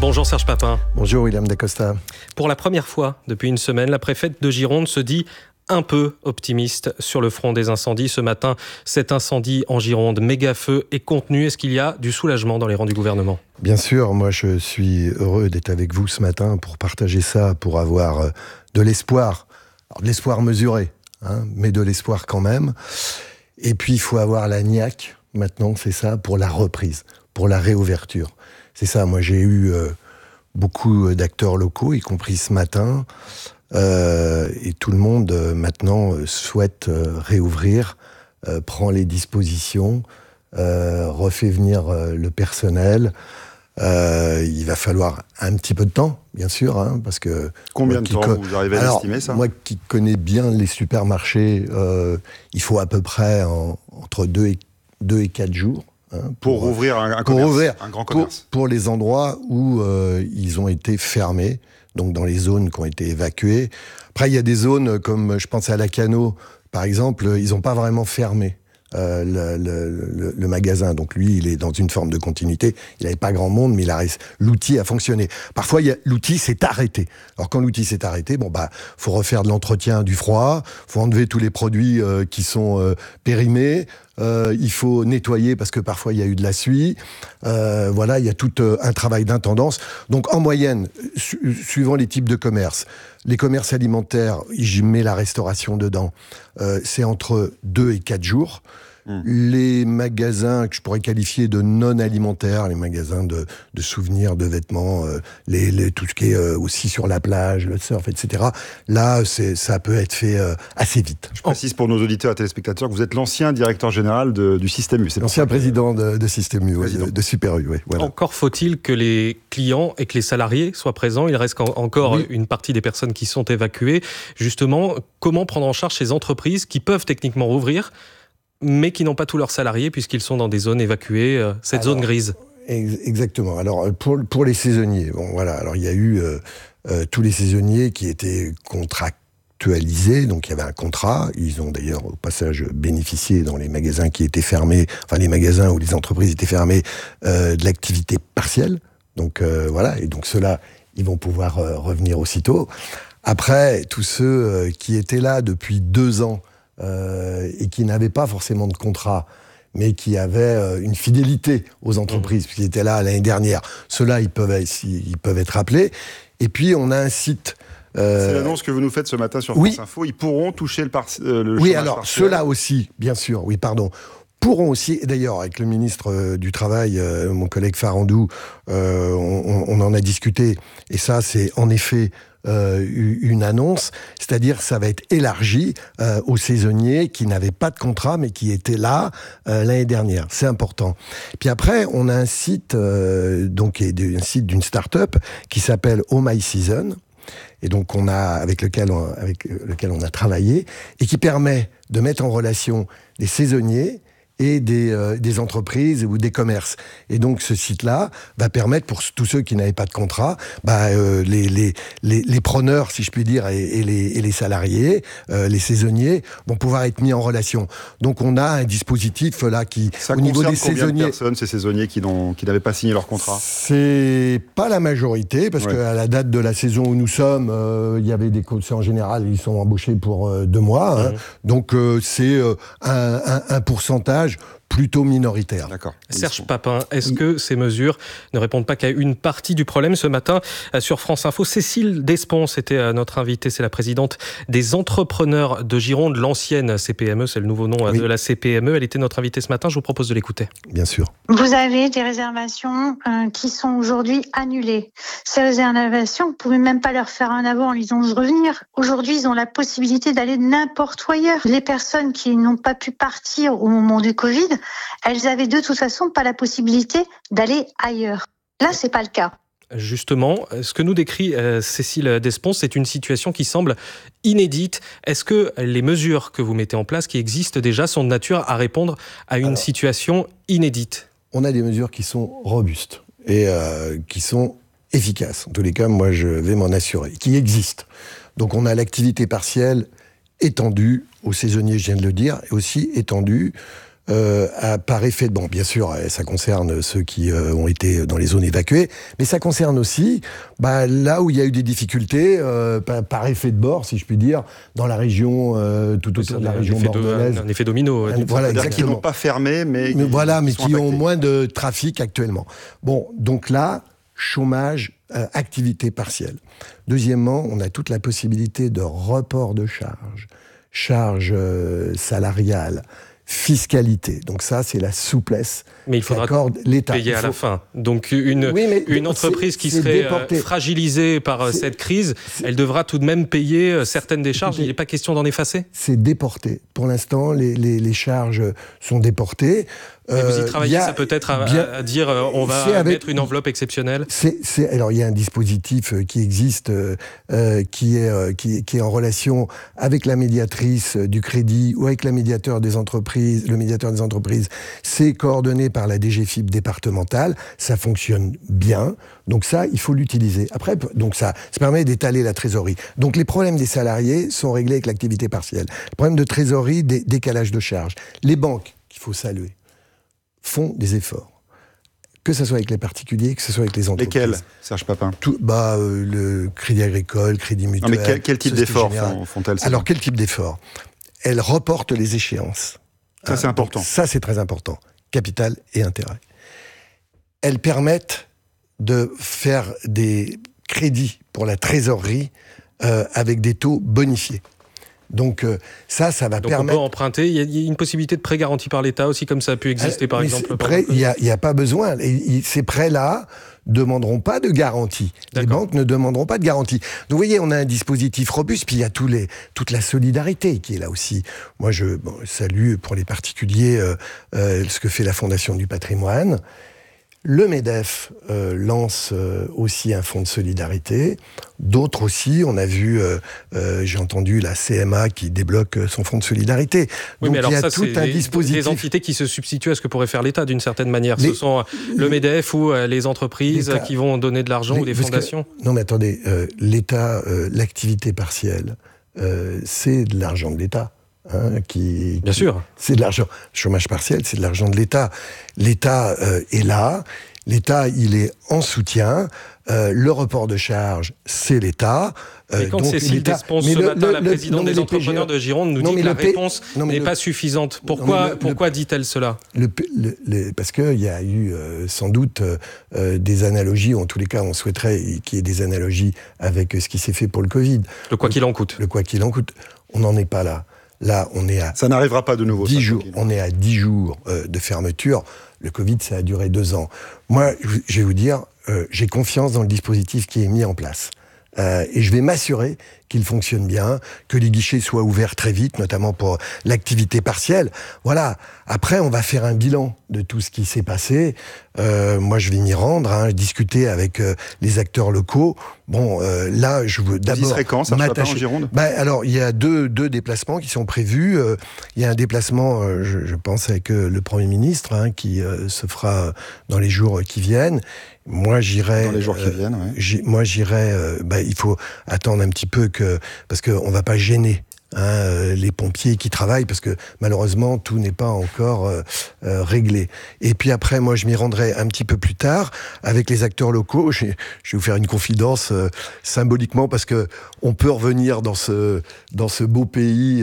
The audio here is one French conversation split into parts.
Bonjour Serge Papin. Bonjour William Dacosta. Pour la première fois depuis une semaine, la préfète de Gironde se dit un peu optimiste sur le front des incendies. Ce matin, cet incendie en Gironde, méga feu, est contenu. Est-ce qu'il y a du soulagement dans les rangs du gouvernement ? Bien sûr, moi je suis heureux d'être avec vous ce matin pour partager ça, pour avoir de l'espoir. Alors, de l'espoir mesuré, mais de l'espoir quand même. Et puis il faut avoir la niaque, maintenant, c'est ça, pour la reprise, pour la réouverture. C'est ça, moi j'ai eu beaucoup d'acteurs locaux, y compris ce matin, et tout le monde maintenant souhaite réouvrir, prend les dispositions, refait venir le personnel. Il va falloir un petit peu de temps, bien sûr, parce que... Combien de temps vous arrivez à estimer ça ? Moi qui connais bien les supermarchés, il faut à peu près entre 2 et 4 jours. Pour rouvrir un commerce, un grand commerce. Pour les endroits où ils ont été fermés, donc dans les zones qui ont été évacuées. Après, il y a des zones comme, je pense à Lacanau, par exemple, ils n'ont pas vraiment fermé le magasin. Donc lui, il est dans une forme de continuité. Il n'avait pas grand monde, mais l'outil a fonctionné. Parfois, l'outil s'est arrêté. Alors quand l'outil s'est arrêté, faut refaire de l'entretien du froid, faut enlever tous les produits qui sont périmés. Il faut nettoyer parce que parfois il y a eu de la suie. Il y a tout un travail d'intendance. Donc en moyenne, suivant les types de commerces, les commerces alimentaires, je mets la restauration dedans, c'est entre 2 et 4 jours. Les magasins que je pourrais qualifier de non alimentaires, les magasins de souvenirs, de vêtements, tout ce qui est aussi sur la plage, le surf, etc. Là, ça peut être fait assez vite. Je précise pour nos auditeurs et téléspectateurs que vous êtes l'ancien directeur général du Système U. L'ancien président de Système U, de Super U. Oui, voilà. Encore faut-il que les clients et que les salariés soient présents. Il reste encore une partie des personnes qui sont évacuées. Justement, comment prendre en charge ces entreprises qui peuvent techniquement rouvrir, mais qui n'ont pas tous leurs salariés puisqu'ils sont dans des zones évacuées, zone grise. Exactement. Alors, pour les saisonniers, alors il y a eu tous les saisonniers qui étaient contractualisés, donc il y avait un contrat. Ils ont d'ailleurs, au passage, bénéficié dans les magasins qui étaient fermés, les magasins où les entreprises étaient fermées, de l'activité partielle. Donc, et donc ceux-là, ils vont pouvoir revenir aussitôt. Après, tous ceux qui étaient là depuis 2 ans, et qui n'avaient pas forcément de contrat, mais qui avaient une fidélité aux entreprises, puisqu'ils étaient là l'année dernière. Ceux-là, ils peuvent être appelés. Et puis, on a un site... C'est l'annonce que vous nous faites ce matin sur France Info. Ils pourront toucher le chômage partiel. Ceux-là aussi, bien sûr, pourront aussi, d'ailleurs avec le ministre du Travail, mon collègue Farandou, on en a discuté, et ça c'est en effet une annonce, c'est-à-dire ça va être élargi aux saisonniers qui n'avaient pas de contrat mais qui étaient là l'année dernière. C'est important. Puis après, on a un site, un site d'une start-up qui s'appelle Oh My Season, et donc avec lequel on a travaillé, et qui permet de mettre en relation des saisonniers et des entreprises ou des commerces. Et donc ce site-là va permettre pour tous ceux qui n'avaient pas de contrat, les preneurs, si je puis dire, et les salariés, les saisonniers, vont pouvoir être mis en relation. Donc on a un dispositif là qui, ça au niveau des saisonniers... Combien de personnes, ces saisonniers qui n'avaient pas signé leur contrat ? C'est pas la majorité, parce qu'à la date de la saison où nous sommes, il y avait en général, ils sont embauchés pour 2 mois. Donc c'est un pourcentage plutôt minoritaire. D'accord. Serge Papin, est-ce que ces mesures ne répondent pas qu'à une partie du problème ? Ce matin, sur France Info, Cécile Despons était notre invitée, c'est la présidente des entrepreneurs de Gironde, l'ancienne CPME, c'est le nouveau nom de la CPME. Elle était notre invitée ce matin, je vous propose de l'écouter. Bien sûr. Vous avez des réservations qui sont aujourd'hui annulées. Ces réservations, vous ne pouvez même pas leur faire un avant en les disant de revenir. Aujourd'hui, ils ont la possibilité d'aller n'importe où ailleurs. Les personnes qui n'ont pas pu partir au moment du Covid, elles avaient de toute façon pas la possibilité d'aller ailleurs. Là, c'est pas le cas. Justement, ce que nous décrit Cécile Despons, c'est une situation qui semble inédite. Est-ce que les mesures que vous mettez en place, qui existent déjà, sont de nature à répondre à une situation inédite ? On a des mesures qui sont robustes et qui sont efficaces. En tous les cas, moi, je vais m'en assurer, qui existent. Donc, on a l'activité partielle étendue aux saisonniers, je viens de le dire, et aussi étendue par effet de... Bon, bien sûr, ça concerne ceux qui ont été dans les zones évacuées, mais ça concerne aussi là où il y a eu des difficultés, par effet de bord, si je puis dire, dans la région, tout autour de la région bordelaise. Un effet domino. Voilà, c'est-à-dire qu'ils n'ont pas fermé, mais qui ont moins de trafic actuellement. Bon, donc là, chômage, activité partielle. Deuxièmement, on a toute la possibilité de report de charges salariales, fiscalité. Donc ça, c'est la souplesse. Mais il faudra l'État. Payer à la fin. Donc une entreprise qui serait fragilisée par cette crise, elle devra tout de même payer certaines des charges. Il n'est pas question d'en effacer ? C'est déporté. Pour l'instant, les charges sont déportées. Et vous y travaillez, ça peut-être à dire on va mettre une enveloppe exceptionnelle ? Alors, il y a un dispositif qui existe, qui est en relation avec la médiatrice du crédit ou avec le médiateur des entreprises. C'est coordonné par la DGFiP départementale. Ça fonctionne bien. Donc ça, il faut l'utiliser. Après, donc ça permet d'étaler la trésorerie. Donc les problèmes des salariés sont réglés avec l'activité partielle. Le problème de trésorerie, décalage de charges. Les banques, qu'il faut saluer, font des efforts. Que ce soit avec les particuliers, que ce soit avec les entreprises. Lesquels, Serge Papin ? Le Crédit Agricole, Crédit Mutuel... Non, mais quel type d'efforts font-elles ? Alors, quel type d'efforts ? Elles reportent les échéances. Ça, c'est important. Ça, c'est très important. Capital et intérêt. Elles permettent de faire des crédits pour la trésorerie avec des taux bonifiés. Donc ça va permettre... On peut emprunter, il y a une possibilité de prêt garanti par l'État aussi, comme ça a pu exister par exemple. Il n'y a pas besoin. Ces prêts-là demanderont pas de garantie. Les banques ne demanderont pas de garantie. Donc vous voyez, on a un dispositif robuste, puis il y a toute la solidarité qui est là aussi. Moi, je salue pour les particuliers ce que fait la Fondation du patrimoine. Le MEDEF lance aussi un fonds de solidarité. D'autres aussi, on a vu, j'ai entendu la CMA qui débloque son fonds de solidarité. Oui, donc mais alors il y a ça, tout un dispositif. Des entités qui se substituent à ce que pourrait faire l'État d'une certaine manière. Ce sont le MEDEF ou les entreprises qui vont donner de l'argent ou des fondations. Non mais attendez, l'État, l'activité partielle, c'est de l'argent de l'État. Bien sûr. C'est de l'argent. Chômage partiel, c'est de l'argent de l'État. L'État est là. L'État, il est en soutien. Le report de charges, c'est l'État. Et quand Cécile Desponce, ce matin, la présidente des entrepreneurs de Gironde, nous dit que la réponse n'est pas suffisante. Pourquoi dit-elle cela ? Parce qu'il y a eu sans doute des analogies, en tous les cas, on souhaiterait qu'il y ait des analogies avec ce qui s'est fait pour le Covid. Le quoi qu'il en coûte. Le quoi qu'il en coûte. On n'en est pas là. Là, on est à... Ça n'arrivera pas de nouveau. 10 jours. On est à 10 jours de fermeture. Le Covid, ça a duré 2 ans. Moi, je vais vous dire, j'ai confiance dans le dispositif qui est mis en place. Et je vais m'assurer qu'il fonctionne bien, que les guichets soient ouverts très vite, notamment pour l'activité partielle. Voilà. Après, on va faire un bilan de tout ce qui s'est passé. Moi, je vais m'y rendre, discuter avec les acteurs locaux. Bon, là, je veux d'abord... Vous y serez quand, ça en Gironde ? Alors, il y a deux déplacements qui sont prévus. Il y a un déplacement, je pense, avec le Premier ministre, qui se fera dans les jours qui viennent. Moi, j'irai... Dans les jours qui viennent, oui. Moi, j'irai... il faut attendre un petit peu parce qu'on ne va pas gêner les pompiers qui travaillent, parce que malheureusement, tout n'est pas encore réglé. Et puis après, moi, je m'y rendrai un petit peu plus tard avec les acteurs locaux. Je vais vous faire une confidence symboliquement, parce que on peut revenir dans ce beau pays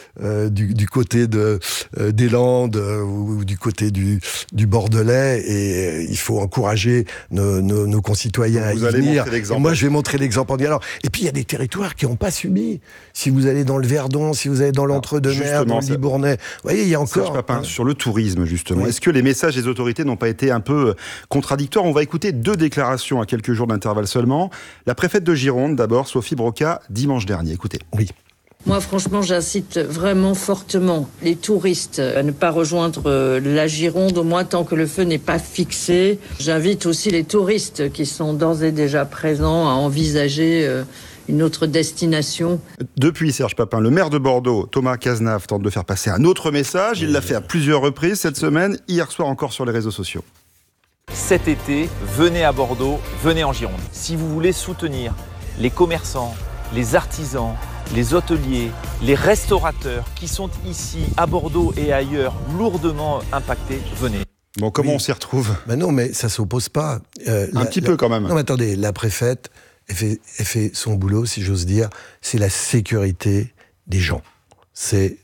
du côté des Landes ou du côté du Bordelais, et il faut encourager nos concitoyens à y venir. Et moi, je vais montrer l'exemple en disant. Et puis, il y a des territoires qui n'ont pas subi. Si vous allez dans le Verdon, si vous allez dans l'Entre-deux-Mers, dans le Libournais, vous voyez, il y a encore... Serge Papin, sur le tourisme, justement, est-ce que les messages des autorités n'ont pas été un peu contradictoires ? On va écouter 2 déclarations à quelques jours d'intervalle seulement. La préfète de Gironde, d'abord, Sophie Broca, dimanche dernier. Écoutez. Oui. Moi, franchement, j'incite vraiment fortement les touristes à ne pas rejoindre la Gironde, au moins tant que le feu n'est pas fixé. J'invite aussi les touristes qui sont d'ores et déjà présents à envisager une autre destination. Depuis, Serge Papin, le maire de Bordeaux, Thomas Cazenave, tente de faire passer un autre message. Il l'a fait à plusieurs reprises cette semaine, hier soir encore sur les réseaux sociaux. Cet été, venez à Bordeaux, venez en Gironde. Si vous voulez soutenir les commerçants, les artisans, les hôteliers, les restaurateurs qui sont ici à Bordeaux et ailleurs lourdement impactés. Venez. Bon, comment on s'y retrouve ? Ben non, mais ça s'oppose pas. Un petit peu quand même. Non, mais attendez, la préfète, elle fait son boulot, si j'ose dire. C'est la sécurité des gens. C'est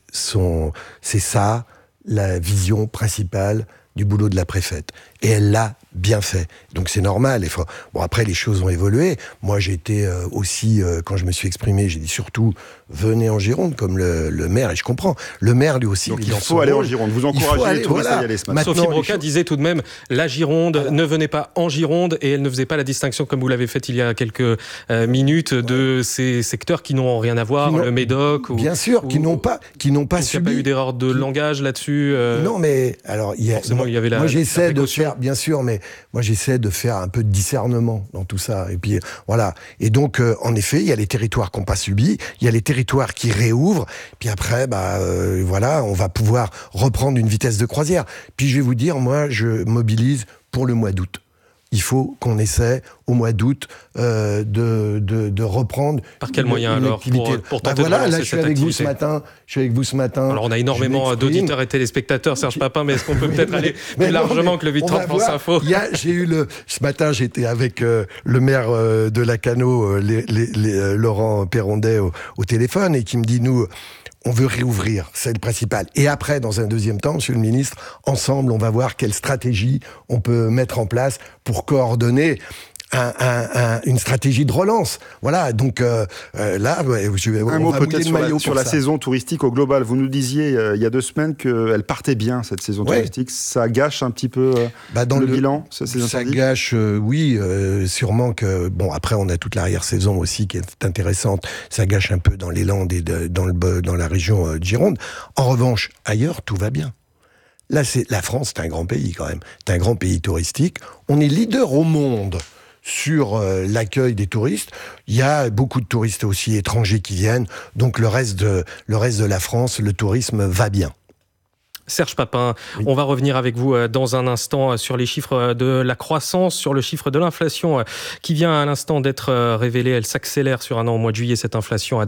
ça, la vision principale du boulot de la préfète. Et elle l'a bien fait. Donc c'est normal. Bon, après, les choses ont évolué. Moi, j'ai été aussi, quand je me suis exprimé, j'ai dit surtout, venez en Gironde, comme le maire, et je comprends. Le maire, lui aussi, donc il faut aller en Gironde. Vous encouragez les touristes à y aller ce matin. Sophie Broca disait tout de même, la Gironde, ne venez pas en Gironde, et elle ne faisait pas la distinction, comme vous l'avez fait il y a quelques minutes, de ces secteurs qui n'ont rien à voir, le Médoc. Bien sûr, qui n'ont pas subi. Il n'y a pas eu d'erreur de langage là-dessus. Non, mais alors, il y avait moi, j'essaie de faire, bien sûr, mais moi, j'essaie de faire un peu de discernement dans tout ça. Et puis, voilà. Et donc, en effet, il y a les territoires qui n'ont pas subi, il y a les territoires qui réouvrent, puis après, voilà, on va pouvoir reprendre une vitesse de croisière. Puis, je vais vous dire, moi, je mobilise pour le mois d'août. Il faut qu'on essaie au mois d'août de reprendre. Par quel moyen alors pour tenter de relancer là, je suis avec vous ce matin. Alors on a énormément d'auditeurs et téléspectateurs, Serge Papin, mais est-ce qu'on peut peut-être aller plus largement que le 8h30 France Info ? Ce matin, j'étais avec le maire de Lacanau, Laurent Perrondet, au téléphone, et qui me dit, nous, on veut réouvrir, c'est le principal. Et après, dans un deuxième temps, monsieur le ministre, ensemble, on va voir quelle stratégie on peut mettre en place pour coordonner une stratégie de relance. Voilà, donc là, un mot peut-être sur la saison touristique au global. Vous nous disiez il y a 2 semaines qu'elle partait bien, cette saison touristique. Ça gâche un petit peu le bilan, ça gâche, oui, sûrement que... Bon, après, on a toute l'arrière-saison aussi qui est intéressante. Ça gâche un peu dans les Landes et dans la région de Gironde. En revanche, ailleurs, tout va bien. Là, la France, c'est un grand pays quand même. C'est un grand pays touristique. On est leader au monde sur l'accueil des touristes. Il y a beaucoup de touristes aussi étrangers qui viennent. Donc le reste de la France, le tourisme va bien. Serge Papin, on va revenir avec vous dans un instant sur les chiffres de la croissance, sur le chiffre de l'inflation qui vient à l'instant d'être révélé. Elle s'accélère sur un an au mois de juillet, cette inflation à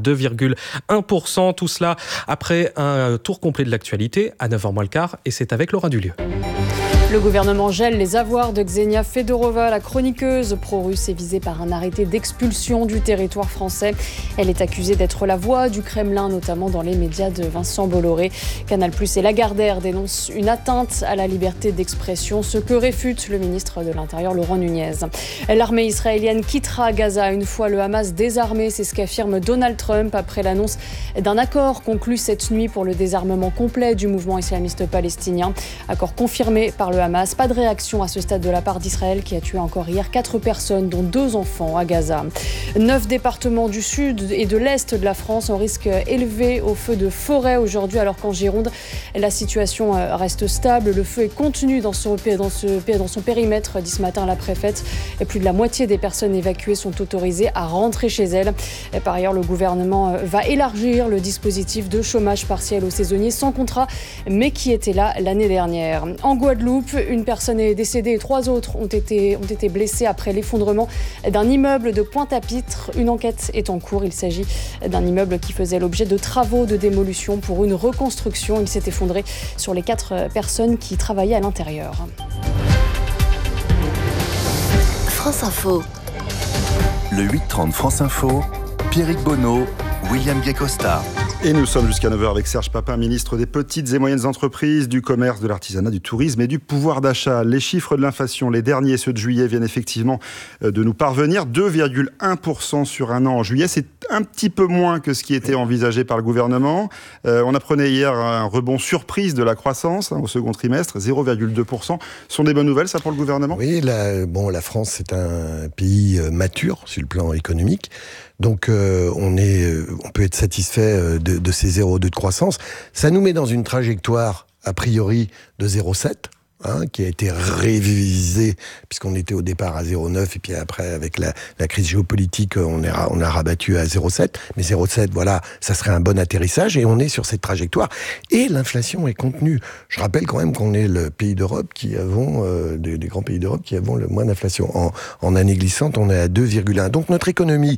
2,1%. Tout cela après un tour complet de l'actualité à 9h moins le quart, et c'est avec Laura Dulieu. Le gouvernement gèle les avoirs de Ksenia Fedorova, la chroniqueuse pro-russe est visée par un arrêté d'expulsion du territoire français. Elle est accusée d'être la voix du Kremlin, notamment dans les médias de Vincent Bolloré. Canal+ et Lagardère dénoncent une atteinte à la liberté d'expression, ce que réfute le ministre de l'Intérieur Laurent Nunez. L'armée israélienne quittera Gaza une fois le Hamas désarmé, c'est ce qu'affirme Donald Trump après l'annonce d'un accord conclu cette nuit pour le désarmement complet du mouvement islamiste palestinien. Accord confirmé par le Hamas. Pas de réaction à ce stade de la part d'Israël qui a tué encore hier 4 personnes, dont 2 enfants à Gaza. 9 départements du sud et de l'est de la France ont risque élevé au feu de forêt aujourd'hui, alors qu'en Gironde, la situation reste stable. Le feu est contenu dans son périmètre, dit ce matin la préfète. Et plus de la moitié des personnes évacuées sont autorisées à rentrer chez elles. Et par ailleurs, le gouvernement va élargir le dispositif de chômage partiel aux saisonniers sans contrat, mais qui était là l'année dernière. En Guadeloupe, une personne est décédée et 3 autres ont été blessés après l'effondrement d'un immeuble de Pointe-à-Pitre. Une enquête est en cours. Il s'agit d'un immeuble qui faisait l'objet de travaux de démolition pour une reconstruction. Il s'est effondré sur les 4 personnes qui travaillaient à l'intérieur. France Info. Le 8h30 France Info, Pierrick Bonneau, William Guécosta. Et nous sommes jusqu'à 9h avec Serge Papin, ministre des Petites et Moyennes Entreprises, du Commerce, de l'Artisanat, du Tourisme et du Pouvoir d'achat. Les chiffres de l'inflation, les derniers, ceux de juillet, viennent effectivement de nous parvenir. 2,1% sur un an en juillet. C'est un petit peu moins que ce qui était envisagé par le gouvernement. On apprenait hier un rebond surprise de la croissance au second trimestre, 0,2%. Ce sont des bonnes nouvelles, ça, pour le gouvernement ? Oui, la France, c'est un pays mature sur le plan économique. Donc on peut être satisfait de ces 0,2 de croissance. Ça nous met dans une trajectoire, a priori, de 0,7, qui a été révisée, puisqu'on était au départ à 0,9, et puis après, avec la crise géopolitique, on a rabattu à 0,7. Mais 0,7, voilà, ça serait un bon atterrissage, et on est sur cette trajectoire. Et l'inflation est contenue. Je rappelle quand même qu'on est le pays d'Europe qui avons, des grands pays d'Europe qui avons le moins d'inflation. En année glissante, on est à 2,1. Donc notre économie,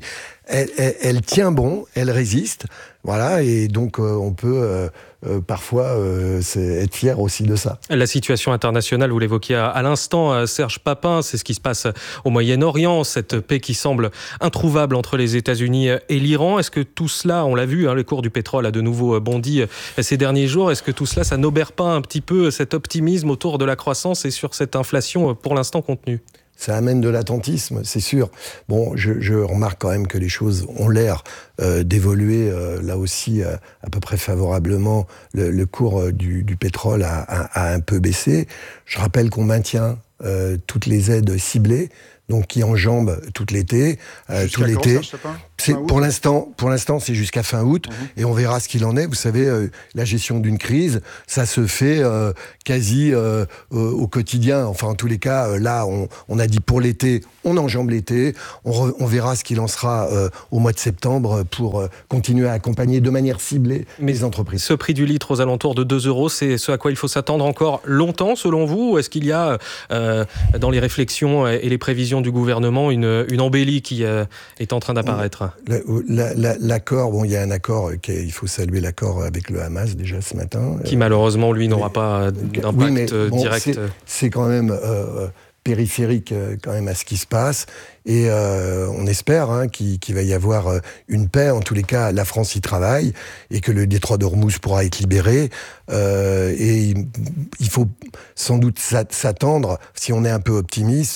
elle tient bon, elle résiste. Voilà, et donc on peut parfois être fier aussi de ça. La situation internationale, vous l'évoquiez à l'instant, Serge Papin, c'est ce qui se passe au Moyen-Orient, cette paix qui semble introuvable entre les États-Unis et l'Iran. Est-ce que tout cela, on l'a vu, le cours du pétrole a de nouveau bondi ces derniers jours, est-ce que tout cela, ça n'obère pas un petit peu cet optimisme autour de la croissance et sur cette inflation pour l'instant contenue ? Ça amène de l'attentisme, c'est sûr. Bon, je remarque quand même que les choses ont l'air d'évoluer là aussi à peu près favorablement. Le cours du pétrole a un peu baissé. Je rappelle qu'on maintient toutes les aides ciblées, donc qui enjambent tout l'été. Tout l'été. Pour l'instant, c'est jusqu'à fin août, et on verra ce qu'il en est. Vous savez, la gestion d'une crise, ça se fait quasi au quotidien. Enfin, en tous les cas, là, on a dit pour l'été, on enjambe l'été. On verra ce qu'il en sera au mois de septembre pour continuer à accompagner de manière ciblée les entreprises. Ce prix du litre aux alentours de 2 €, c'est ce à quoi il faut s'attendre encore longtemps, selon vous, ou est-ce qu'il y a, dans les réflexions et les prévisions du gouvernement, une embellie qui est en train d'apparaître ? L'accord, bon, il y a un accord, il faut saluer l'accord avec le Hamas déjà ce matin. Qui malheureusement, lui, n'aura pas d'impact direct. C'est quand même périphérique quand même à ce qui se passe, et on espère qu'il va y avoir une paix. En tous les cas, la France y travaille, et que le détroit d'Ormuz pourra être libéré, et il faut sans doute s'attendre, si on est un peu optimiste,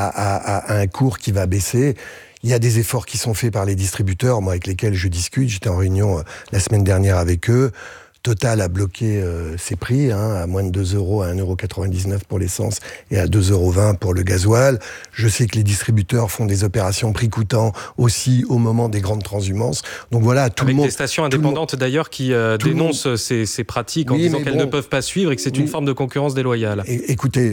à un cours qui va baisser. Il y a des efforts qui sont faits par les distributeurs, moi avec lesquels je discute. J'étais en réunion la semaine dernière avec eux. Total a bloqué ses prix, à moins de 2 €, à 1,99 € pour l'essence et à 2,20 € pour le gasoil. Je sais que les distributeurs font des opérations prix coûtant aussi au moment des grandes transhumances. Donc voilà, tout avec le monde... Avec des stations indépendantes d'ailleurs qui dénoncent ces pratiques en disant qu'elles ne peuvent pas suivre et que c'est une forme de concurrence déloyale. Écoutez,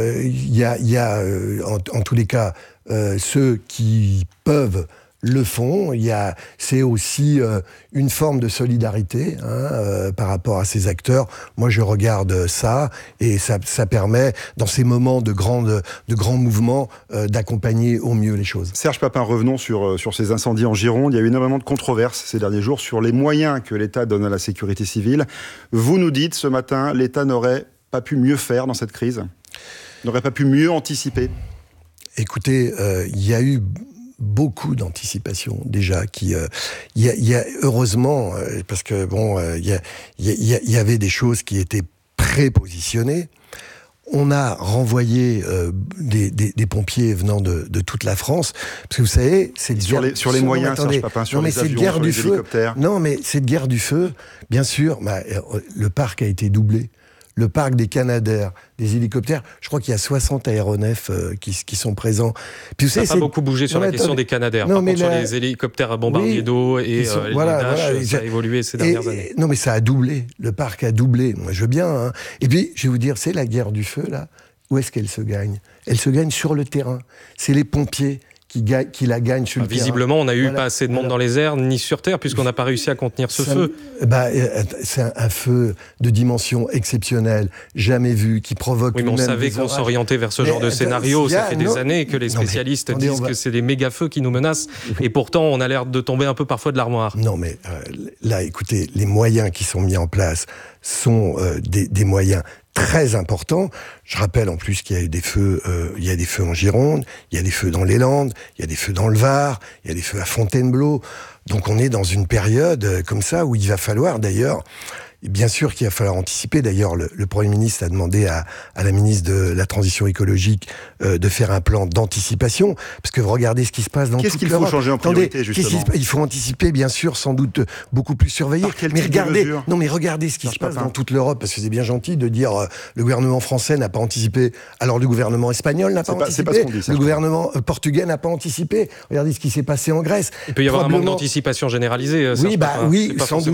il y a en tous les cas ceux qui peuvent le font. C'est aussi une forme de solidarité par rapport à ces acteurs. Moi, je regarde ça, et ça permet, dans ces moments de grands mouvements, d'accompagner au mieux les choses. Serge Papin, revenons sur ces incendies en Gironde. Il y a eu énormément de controverses ces derniers jours sur les moyens que l'État donne à la sécurité civile. Vous nous dites ce matin, l'État n'aurait pas pu mieux faire dans cette crise ? N'aurait pas pu mieux anticiper ? Écoutez, il y a eu beaucoup d'anticipation déjà. Il y a heureusement, parce que il y avait des choses qui étaient prépositionnées. On a renvoyé des pompiers venant de toute la France, parce que vous savez, c'est sur les moyens, Serge Papin, sur les avions, sur les hélicoptères. Non, mais cette guerre du feu, bien sûr, le parc a été doublé. Le parc des Canadair, des hélicoptères, je crois qu'il y a 60 aéronefs qui sont présents. Puis, ça n'a pas beaucoup bougé sur la question des Canadair. Par contre, sur les hélicoptères bombardiers d'eau et les Dash, ça a évolué ces dernières années. Non, mais ça a doublé. Le parc a doublé. Moi, je veux bien. Et puis, je vais vous dire, c'est la guerre du feu, là. Où est-ce qu'elle se gagne ? Elle se gagne sur le terrain. C'est les pompiers qui la gagne sur le terrain. Visiblement, on n'a eu pas assez de monde dans les airs ni sur terre, puisqu'on n'a pas réussi à contenir ce feu. C'est un feu de dimension exceptionnelle, jamais vu, qui provoque... Oui, mais on savait qu'on s'orientait vers ce genre de scénario. Ça fait des années que les spécialistes disent que c'est des méga-feux qui nous menacent, et pourtant, on a l'air de tomber un peu parfois de l'armoire. Non, mais là, écoutez, les moyens qui sont mis en place sont des moyens très important. Je rappelle en plus qu'il y a eu des feux, il y a des feux en Gironde, il y a des feux dans les Landes, il y a des feux dans le Var, il y a des feux à Fontainebleau. Donc on est dans une période comme ça où il va falloir d'ailleurs, bien sûr qu'il va falloir anticiper. D'ailleurs, le Premier ministre a demandé à la ministre de la Transition écologique de faire un plan d'anticipation, parce que regardez ce qui se passe dans toute l'Europe. Qu'est-ce qu'il faut changer en priorité, justement ? Il faut anticiper, bien sûr, sans doute beaucoup plus surveiller. Mais regardez ce qui se passe dans toute l'Europe, parce que c'est bien gentil de dire le gouvernement français n'a pas anticipé, alors le gouvernement espagnol n'a pas anticipé, c'est pas ce qu'on dit, ça, le gouvernement portugais n'a pas anticipé. Regardez ce qui s'est passé en Grèce. Il peut y avoir un manque d'anticipation généralisée. Oui,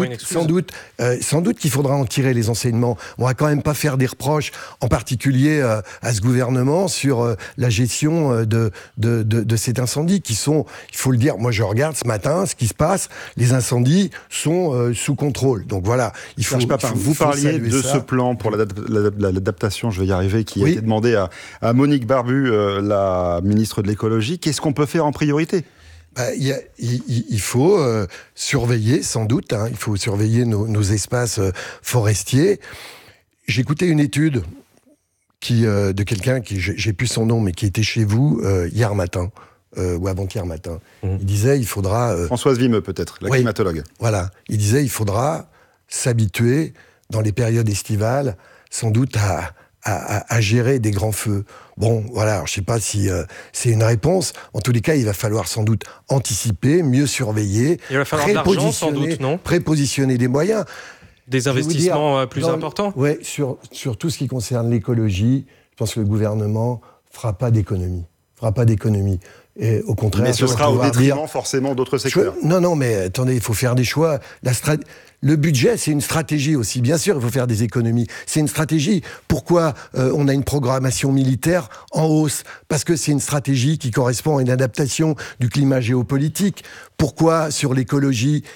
sans doute qu'il faudra en tirer les enseignements. On va quand même pas faire des reproches, en particulier à ce gouvernement, sur la gestion de cet incendie, qui sont, il faut le dire, moi je regarde ce matin ce qui se passe, les incendies sont sous contrôle. Donc voilà, vous parliez de ce plan pour l'adaptation, je vais y arriver, qui a été demandé à Monique Barbu, la ministre de l'écologie. Qu'est-ce qu'on peut faire en priorité ? Il faut surveiller, sans doute, il faut surveiller nos espaces forestiers. J'ai écouté une étude de quelqu'un qui, j'ai plus son nom, mais qui était chez vous hier matin, ou avant-hier matin. Il disait, il faudra... Françoise Vimeux, peut-être, la climatologue. Voilà. Il disait, il faudra s'habituer, dans les périodes estivales, sans doute à gérer des grands feux. Bon, voilà, alors, je ne sais pas si c'est une réponse. En tous les cas, il va falloir sans doute anticiper, mieux surveiller, il va falloir de l'argent, sans doute, non ? Prépositionner des moyens. Des investissements plus importants ? Oui, sur tout ce qui concerne l'écologie, je pense que le gouvernement ne fera pas d'économie. Et au contraire, mais ce sera au détriment forcément d'autres secteurs. Non, mais attendez, il faut faire des choix. Le budget, c'est une stratégie aussi. Bien sûr, il faut faire des économies. C'est une stratégie. Pourquoi on a une programmation militaire en hausse ? Parce que c'est une stratégie qui correspond à une adaptation du climat géopolitique. Pourquoi, sur l'écologie,